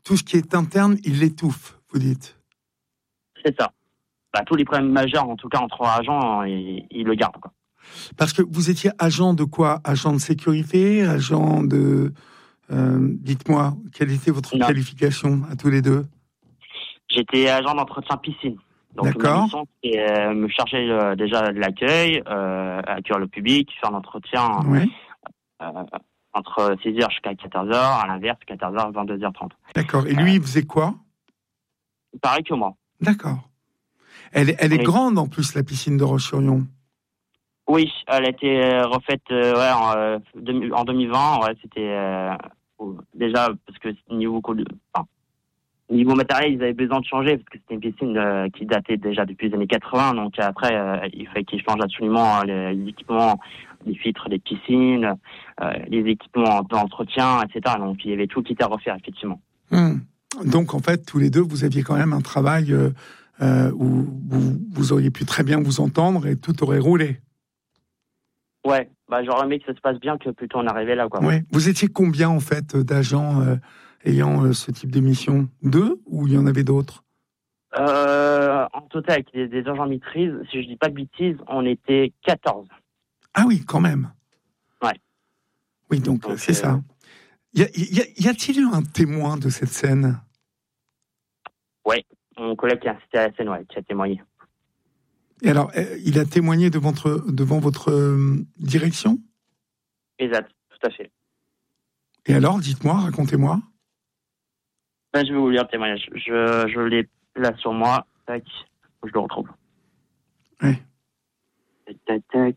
tout ce qui est interne, il l'étouffe, vous dites. C'est ça. Tous les problèmes majeurs, en tout cas entre agents, il le garde, quoi. Parce que vous étiez agent de quoi? Agent de sécurité? Agent de... dites-moi, quelle était votre qualification à tous les deux? J'étais agent d'entretien piscine. Donc D'accord. ma mission, c'est me charger déjà de l'accueil, accueillir le public, faire l'entretien entre 6h jusqu'à 14h, à l'inverse, 14h, 22h30. D'accord. Et lui, il faisait quoi? Pareil que moi. D'accord. Elle est grande en plus, la piscine de Roche-sur-Yon. Oui, elle a été refaite en 2020. Ouais, c'était déjà parce que niveau matériel, ils avaient besoin de changer parce que c'était une piscine qui datait déjà depuis les années 80. Donc après, il fallait qu'ils changent absolument les équipements, les filtres des piscines, les équipements d'entretien, etc. Donc il y avait tout qui était à refaire, effectivement. Donc en fait, tous les deux, vous aviez quand même un travail où vous auriez pu très bien vous entendre et tout aurait roulé. Ouais, j'aurais aimé que ça se passe bien que plutôt on arrivait là, quoi. Ouais. Vous étiez combien en fait d'agents ayant ce type de mission? 2 ou il y en avait d'autres? En total, avec des agents maîtrise, si je dis pas de bêtises, on était 14. Ah oui, quand même. Ouais. Oui, donc c'est ça. Y a-t-il eu un témoin de cette scène? Ouais, mon collègue qui a assisté à la scène, qui a témoigné. Et alors, il a témoigné devant votre direction? Exact, tout à fait. Et alors, dites-moi, racontez-moi. Je vais vous lire le témoignage. Je l'ai là sur moi. Tac, je le retrouve. Oui. Tac.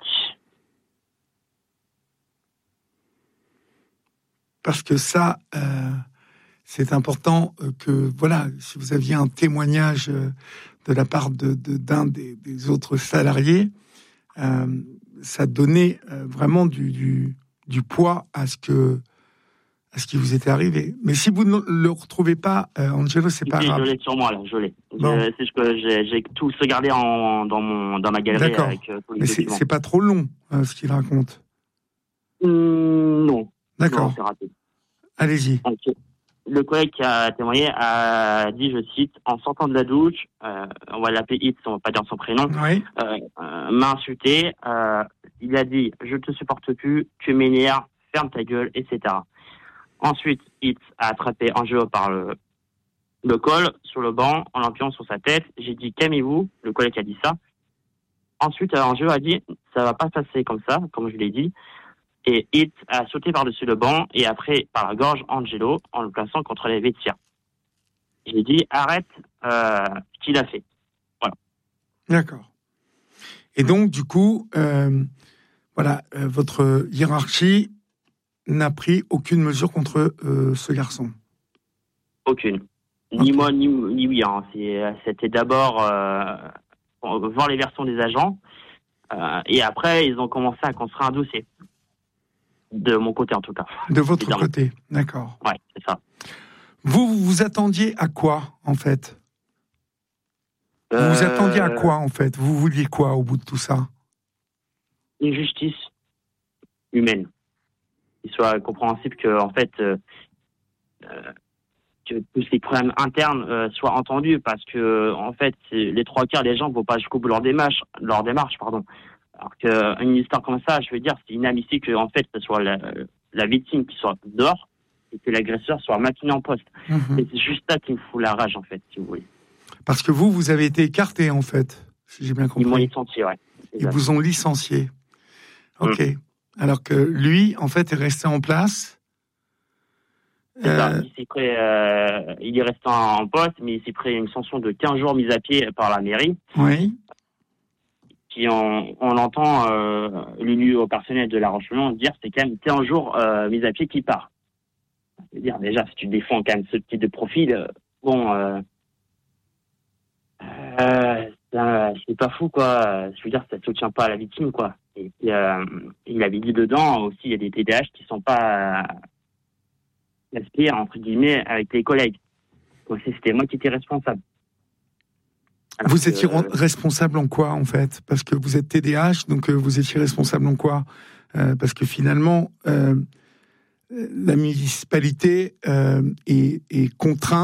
Parce que ça, c'est important que, voilà, si vous aviez un témoignage de la part d'un des autres salariés, ça donnait vraiment du poids à ce qui vous était arrivé. Mais si vous ne le retrouvez pas, Angelo, c'est pas grave. Je l'ai sur moi, là, je l'ai. Bon. C'est ce que j'ai tout sauvegardé dans ma galerie. D'accord. Avec tous les Mais documents. c'est pas trop long, ce qu'il raconte. Non. D'accord. Non, c'est raté. Allez-y. Okay. Le collègue qui a témoigné a dit, je cite, en sortant de la douche, on va l'appeler Hitz, on va pas dire son prénom, Oui. m'a insulté, il a dit, je te supporte plus, tu m'énerves, ferme ta gueule, etc. Ensuite, Hitz a attrapé Angelo par le col, sur le banc, en l'appuyant sur sa tête. J'ai dit, calmez-vous, le collègue a dit ça. Ensuite, Angelo a dit, ça va pas passer comme ça, comme je l'ai dit. Et Hitz a sauté par-dessus le banc et après par la gorge Angelo en le plaçant contre les vestiaires. J'ai dit arrête ce qu'il a fait. Voilà. D'accord. Et donc du coup, votre hiérarchie n'a pris aucune mesure contre ce garçon. Aucune. Okay. Ni moi ni lui. C'était d'abord voir les versions des agents et après ils ont commencé à construire un dossier. De mon côté, en tout cas. De votre côté, d'accord. Ouais, c'est ça. Vous attendiez à quoi, en fait? Vous vous attendiez à quoi, en fait? Vous vouliez quoi, au bout de tout ça? Une justice humaine. Qu'il soit compréhensible que, en fait, que tous ces problèmes internes soient entendus, parce que, en fait, les 3/4 des gens ne vont pas jusqu'au bout de leur démarche, Alors qu'une histoire comme ça, je veux dire, c'est inadmissible que, en fait, ce soit la victime qui soit dehors et que l'agresseur soit maintenu en poste. Mm-hmm. Et c'est juste ça qui me fout la rage, en fait, si vous voulez. Parce que vous avez été écarté, en fait, si j'ai bien compris. Ils m'ont licencié, ouais. Ils vous ont licencié. Ok. Alors que lui, en fait, est resté en place. Il est resté en poste, mais il s'est pris une sanction de 15 jours mise à pied par la mairie. Oui. Puis on entend l'élu au personnel de La Roche-sur-Yon dire c'est quand même 15 jours mis à pied qui part. C'est-à-dire déjà si tu défends quand même ce type de profil, c'est pas fou quoi. Je veux dire ça soutient pas à la victime quoi. Et puis, il avait dit dedans aussi il y a des TDAH qui sont pas gaspillés entre guillemets avec les collègues. Donc c'était moi qui étais responsable. Alors vous étiez responsable en quoi, en fait? Parce que vous êtes TDAH, donc vous étiez responsable en quoi? Parce que finalement, la municipalité est contrainte